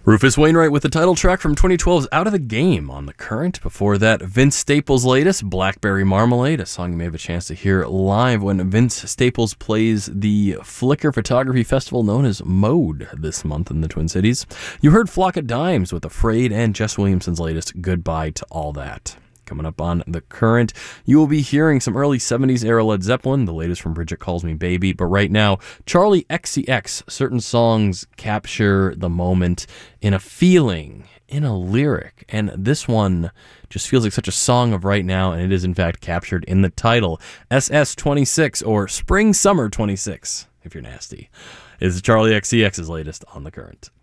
Rufus Wainwright with the title track from 2012's Out of the Game on The Current. Before that, Vince Staples' latest, Blackberry Marmalade, a song you may have a chance to hear live when Vince Staples plays the Flickr Photography Festival known as Mode this month in the Twin Cities. You heard Flock of Dimes with Afraid and Jess Williamson's latest, Goodbye to All That. Coming up on The Current, you will be hearing some early 70s era Led Zeppelin, the latest from Bridget Calls Me Baby, but right now, Charli XCX. Certain songs capture the moment in a feeling, in a lyric, and this one just feels like such a song of right now, and it is in fact captured in the title. SS26, or Spring Summer 26, if you're nasty, is Charli XCX's latest on The Current.